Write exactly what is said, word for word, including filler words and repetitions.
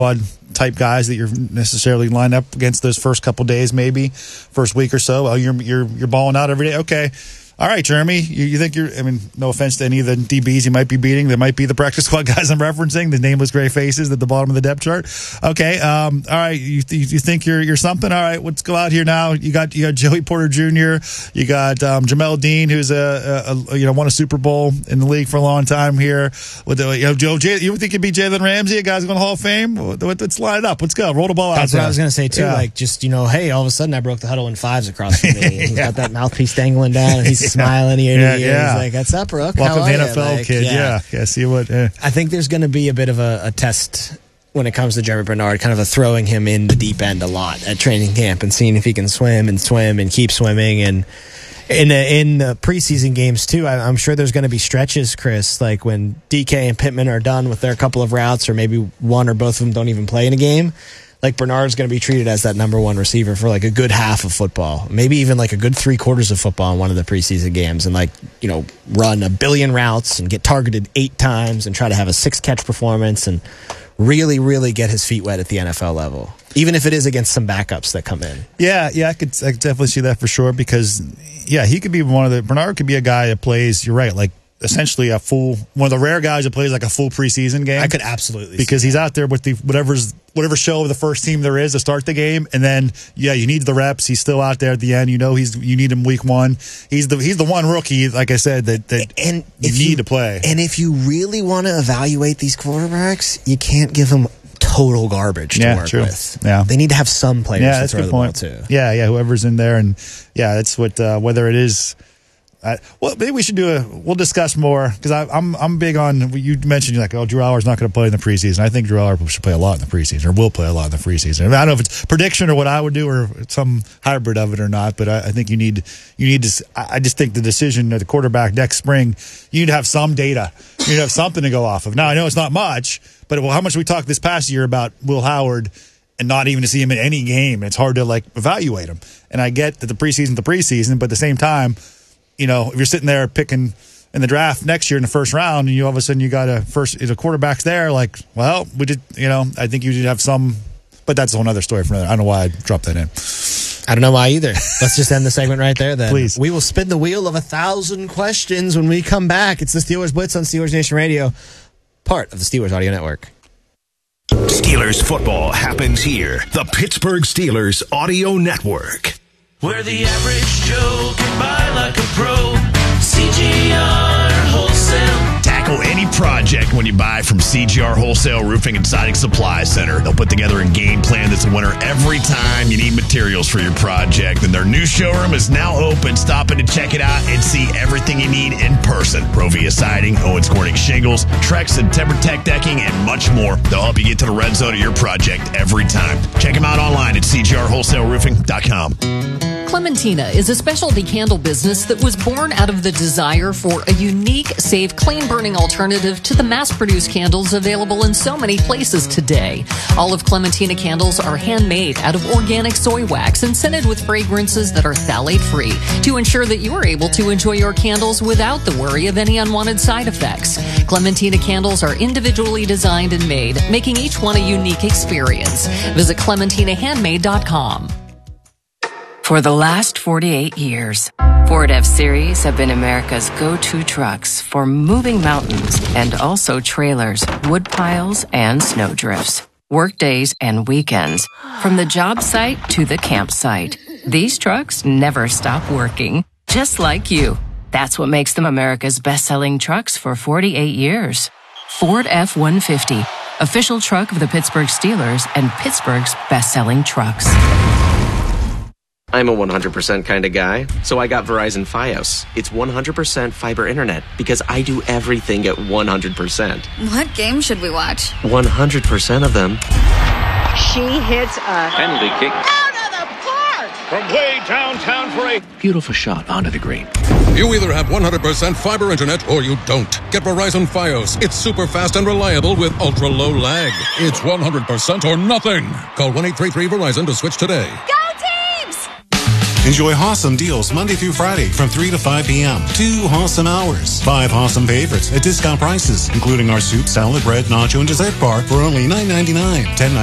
type guys that you're necessarily lined up against those first couple days, maybe first week or so. Oh, you're you're you're balling out every day. Okay. All right, Jeremy, you, you think you're, I mean, no offense to any of the D Bs you might be beating. There might be the practice squad guys I'm referencing, the nameless gray faces at the bottom of the depth chart. Okay, um, all right, you, you think you're you're something? All right, let's go out here now. You got you got Joey Porter Junior You got um, Jamel Dean, who's a, a, a you know won a Super Bowl in the league for a long time here. With the, you know, Joe, J, you think you'd be Jalen Ramsey, a guy's going to Hall of Fame? Let's line it up. Let's go. Roll the ball out. That's what I was going to say too. Yeah. Like just you know, hey, all of a sudden I broke the huddle in fives across from me. And he's yeah. got that mouthpiece dangling down, and he's smiling here. Yeah. Yeah. He's like, "What's up, Brooke? Welcome How to are the N F L, like, kid." Yeah, yeah. yeah see what? Uh. I think there's going to be a bit of a, a test when it comes to Jeremy Bernard, kind of a throwing him in the deep end a lot at training camp and seeing if he can swim and swim and keep swimming. And in the, in the preseason games too, I, I'm sure there's going to be stretches, Chris, like when D K and Pittman are done with their couple of routes, or maybe one or both of them don't even play in a game. Like Bernard's going to be treated as that number one receiver for like a good half of football, maybe even like a good three quarters of football in one of the preseason games, and like, you know, run a billion routes and get targeted eight times and try to have a six catch performance and really, really get his feet wet at the N F L level, even if it is against some backups that come in. Yeah, yeah, I could, I could definitely see that for sure because, yeah, he could be one of the, Bernard could be a guy that plays, you're right, like, essentially a full one of the rare guys that plays like a full preseason game. I could absolutely because he's out there with the whatever's whatever show of the first team there is to start the game, and then yeah, you need the reps. He's still out there at the end. You know, he's you need him week one. He's the he's the one rookie, like I said, that that and you need you, to play. And if you really want to evaluate these quarterbacks, you can't give them total garbage to yeah, work true. with. Yeah, they need to have some players yeah, to that's throw a good the point. ball to. Yeah, yeah, whoever's in there, and yeah, that's what uh, whether it is. Uh, well, maybe we should do a. We'll discuss more because I'm I'm big on. You mentioned you're like, oh, Drew Aller's not going to play in the preseason. I think Drew Aller should play a lot in the preseason, or will play a lot in the preseason. I, mean, I don't know if it's prediction or what I would do, or some hybrid of it or not. But I, I think you need you need to. I just think the decision of the quarterback next spring, you need to have some data. You need to have something to go off of. Now I know it's not much, but well, how much we talked this past year about Will Howard. And not even to see him in any game, it's hard to like evaluate him. And I get that the preseason's the preseason, but at the same time, you know, if you're sitting there picking in the draft next year in the first round, and you all of a sudden you got a first, the quarterback's there, like, well, we did, you know, I think you did have some, but that's a whole other story for another. I don't know why I dropped that in. I don't know why either. Let's just end the segment right there then. Please. We will spin the wheel of a thousand questions when we come back. It's the Steelers Blitz on Steelers Nation Radio, part of the Steelers Audio Network. Steelers football happens here. The Pittsburgh Steelers Audio Network. Where the average Joe can buy like a pro. C G R Wholesale. Tackle any project when you buy from C G R Wholesale Roofing and Siding Supply Center. They'll put together a game plan that's a winner every time you need materials for your project. And their new showroom is now open. Stop in to check it out and see everything you need in person. Provia Siding, Owens Corning Shingles, Trex and TimberTech Decking, and much more. They'll help you get to the red zone of your project every time. Check them out online at c g r wholesale roofing dot com. Clementina is a specialty candle business that was born out of the desire for a unique, safe, clean-burning alternative to the mass-produced candles available in so many places today. All of Clementina candles are handmade out of organic soy wax and scented with fragrances that are phthalate-free to ensure that you are able to enjoy your candles without the worry of any unwanted side effects. Clementina candles are individually designed and made, making each one a unique experience. Visit clementina handmade dot com. For the last forty-eight years, Ford F-Series have been America's go-to trucks for moving mountains and also trailers, wood piles, and snow drifts. Workdays and weekends, from the job site to the campsite. These trucks never stop working, just like you. That's what makes them America's best-selling trucks for forty-eight years. Ford F one fifty, official truck of the Pittsburgh Steelers and Pittsburgh's best-selling trucks. I'm a one hundred percent kind of guy, so I got Verizon Fios. It's one hundred percent fiber internet because I do everything at one hundred percent. What game should we watch? one hundred percent of them. She hits a penalty kick out of the park from way downtown for a beautiful shot onto the green. You either have one hundred percent fiber internet or you don't. Get Verizon Fios. It's super fast and reliable with ultra low lag. It's one hundred percent or nothing. Call one eight three three Verizon to switch today. Go Teams! Enjoy awesome deals Monday through Friday from three to five p.m. Two awesome hours. Five awesome favorites at discount prices, including our soup, salad, bread, nacho, and dessert bar for only nine ninety-nine. ten